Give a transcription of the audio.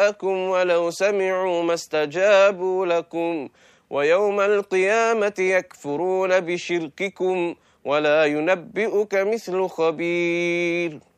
جاءكم ولو سمعوا ما استجابوا لكم ويوم القيامة يكفرون بشرككم ولا ينبئك مثل خبير.